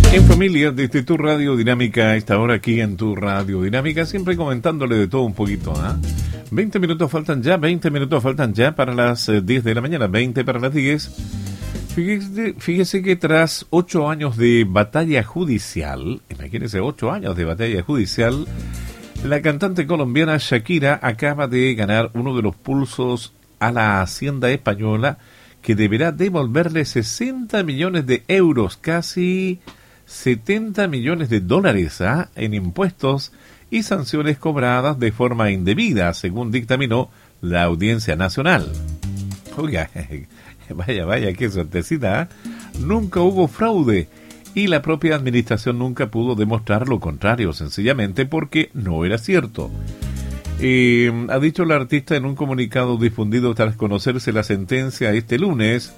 En familia, desde tu Radio Dinámica, a esta hora aquí en tu Radio Dinámica, siempre comentándole de todo un poquito, ¿ah? 20 minutos faltan ya para las 10 de la mañana, 20 para las 10. Fíjese que tras 8 años de batalla judicial, imagínese 8 años de batalla judicial, la cantante colombiana Shakira acaba de ganar uno de los pulsos a la Hacienda española, que deberá devolverle 60 millones de euros, casi 70 millones de dólares en impuestos y sanciones cobradas de forma indebida, según dictaminó la Audiencia Nacional. Oiga, vaya, qué suertecita, Nunca hubo fraude y la propia administración nunca pudo demostrar lo contrario, sencillamente porque no era cierto. Ha dicho la artista en un comunicado difundido tras conocerse la sentencia este lunes.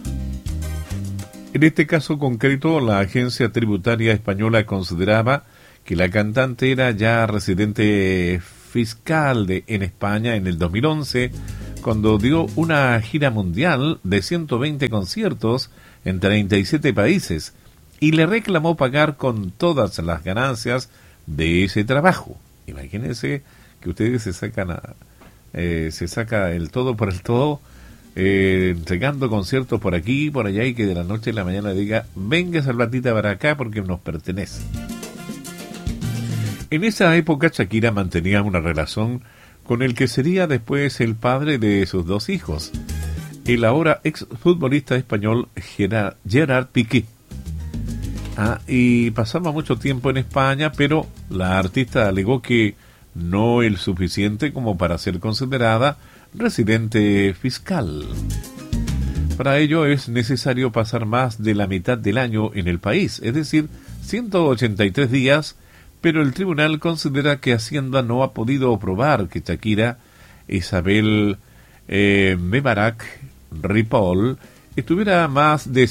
En este caso concreto, la agencia tributaria española consideraba que la cantante era ya residente fiscal en España en el 2011, cuando dio una gira mundial de 120 conciertos en 37 países y le reclamó pagar con todas las ganancias de ese trabajo. Imagínense que ustedes se saca el todo por el todo, entregando conciertos por aquí y por allá, y que de la noche a la mañana diga: venga esa platita para acá porque nos pertenece. En esa época Shakira mantenía una relación con el que sería después el padre de sus dos hijos, el ahora exfutbolista español Gerard Piqué. Y pasaba mucho tiempo en España, pero la artista alegó que no el suficiente como para ser considerada residente fiscal. Para ello es necesario pasar más de la mitad del año en el país, es decir, 183 días, pero el tribunal considera que Hacienda no ha podido probar que Shakira Isabel Mebarak Ripoll estuviera más de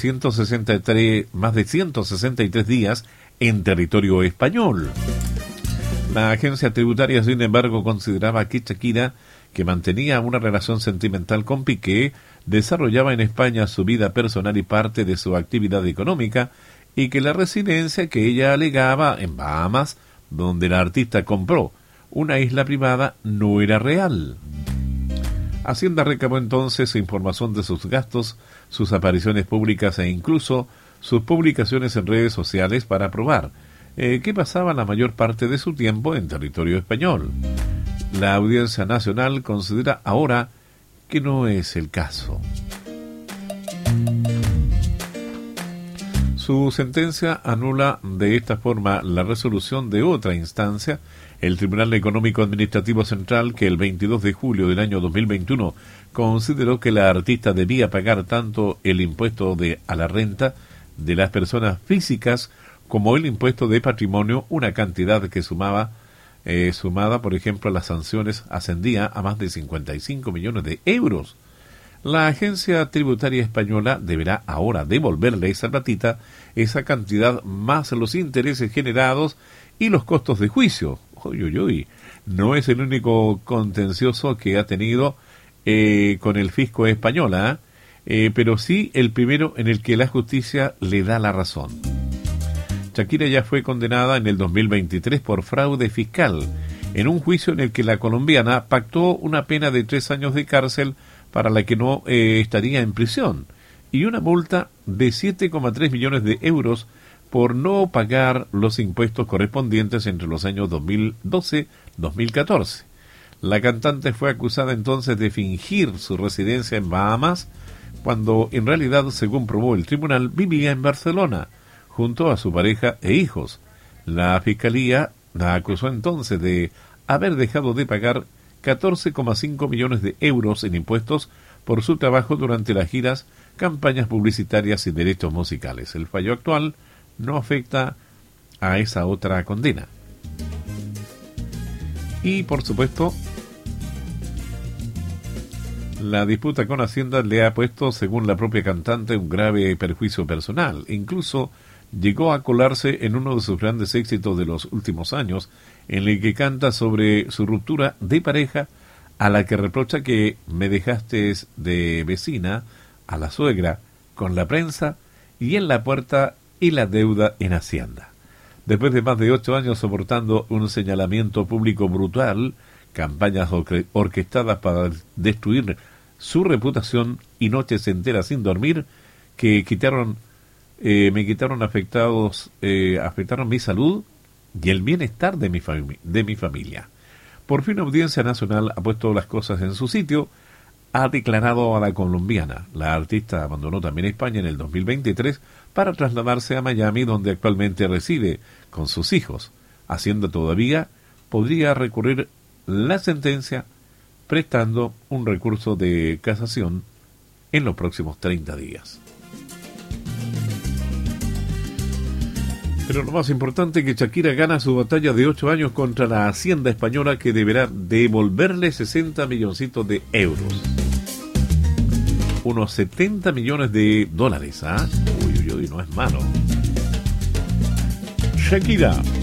163 días en territorio español. La agencia tributaria, sin embargo, consideraba que Shakira, que mantenía una relación sentimental con Piqué, desarrollaba en España su vida personal y parte de su actividad económica, y que la residencia que ella alegaba en Bahamas, donde la artista compró una isla privada, no era real. Hacienda recabó entonces información de sus gastos, sus apariciones públicas e incluso sus publicaciones en redes sociales para probar que pasaba la mayor parte de su tiempo en territorio español. La Audiencia Nacional considera ahora que no es el caso. Su sentencia anula de esta forma la resolución de otra instancia, el Tribunal Económico Administrativo Central, que el 22 de julio del año 2021 consideró que la artista debía pagar tanto el impuesto a la renta de las personas físicas como el impuesto de patrimonio, una cantidad que sumada, por ejemplo, a las sanciones, ascendía a más de 55 millones de euros. La agencia tributaria española deberá ahora devolverle esa platita, esa cantidad más los intereses generados y los costos de juicio. No es el único contencioso que ha tenido con el fisco español, pero sí el primero en el que la justicia le da la razón. Shakira ya fue condenada en el 2023 por fraude fiscal, en un juicio en el que la colombiana pactó una pena de 3 años de cárcel para la que no estaría en prisión, y una multa de 7,3 millones de euros por no pagar los impuestos correspondientes entre los años 2012-2014. La cantante fue acusada entonces de fingir su residencia en Bahamas, cuando en realidad, según probó el tribunal, vivía en Barcelona, junto a su pareja e hijos. La fiscalía la acusó entonces de haber dejado de pagar 14,5 millones de euros en impuestos por su trabajo durante las giras, campañas publicitarias y derechos musicales. El fallo actual no afecta a esa otra condena. Y, por supuesto, la disputa con Hacienda le ha puesto, según la propia cantante, un grave perjuicio personal. Incluso llegó a colarse en uno de sus grandes éxitos de los últimos años, en el que canta sobre su ruptura de pareja, a la que reprocha que me dejaste de vecina, a la suegra, con la prensa, y en la puerta y la deuda en Hacienda. Después de más de 8 años soportando un señalamiento público brutal, campañas orquestadas para destruir su reputación y noches enteras sin dormir que afectaron mi salud y el bienestar de mi familia. Por fin Audiencia Nacional ha puesto las cosas en su sitio, ha declarado a la colombiana. La artista abandonó también España en el 2023 para trasladarse a Miami, donde actualmente reside con sus hijos. Hacienda todavía podría recurrir la sentencia prestando un recurso de casación en los próximos 30 días. Pero lo más importante es que Shakira gana su batalla de 8 años contra la Hacienda española, que deberá devolverle 60 milloncitos de euros. Unos 70 millones de dólares, ¿ah? Uy, no es malo. Shakira.